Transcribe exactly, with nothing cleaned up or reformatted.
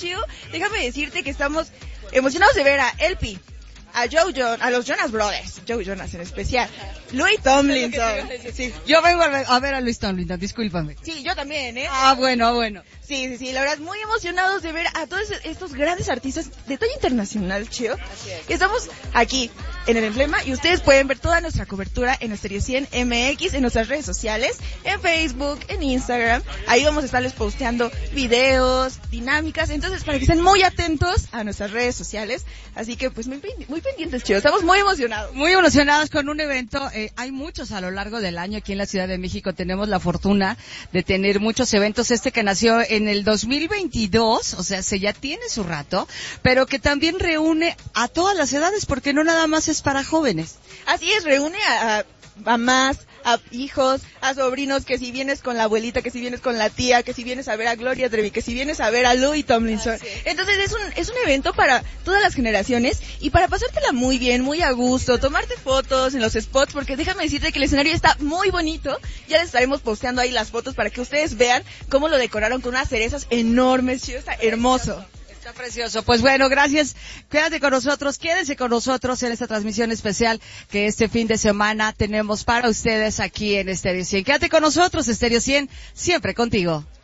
Chio. Déjame decirte que estamos emocionados de ver a Elpi, a Joe Jonas, a los Jonas Brothers, Joe Jonas en especial, Louis Tomlinson. Sí. Yo vengo a ver a Louis Tomlinson, discúlpame. Sí, yo también, ¿eh? Ah, bueno, bueno. Sí, sí, sí, la verdad, muy emocionados de ver a todos estos grandes artistas de talla internacional, Chio. Así es. Estamos aquí en el Emblema y ustedes pueden ver toda nuestra cobertura en Estéreo cien M X, en nuestras redes sociales, en Facebook, en Instagram. Ahí vamos a estarles posteando videos, dinámicas, entonces para que estén muy atentos a nuestras redes sociales. Así que pues muy, muy pendientes, Chio, estamos muy emocionados. Muy emocionados con un evento, eh, hay muchos a lo largo del año aquí en la Ciudad de México, tenemos la fortuna de tener muchos eventos, este que nació en el dos mil veintidós, o sea, se ya tiene su rato, pero que también reúne a todas las edades, porque no nada más es para jóvenes. Así es, reúne a, a mamás, a hijos, a sobrinos, que si vienes con la abuelita, que si vienes con la tía, que si vienes a ver a Gloria Trevi, que si vienes a ver a Louis Tomlinson. Entonces es un es un evento para todas las generaciones y para pasártela muy bien, muy a gusto, tomarte fotos en los spots, porque déjame decirte que el escenario está muy bonito. Ya les estaremos posteando ahí las fotos para que ustedes vean cómo lo decoraron con unas cerezas enormes, Chio, está hermoso. Está precioso. Pues bueno, gracias. Quédate con nosotros, quédense con nosotros en esta transmisión especial que este fin de semana tenemos para ustedes aquí en Estéreo cien. Quédate con nosotros, Estéreo cien, siempre contigo.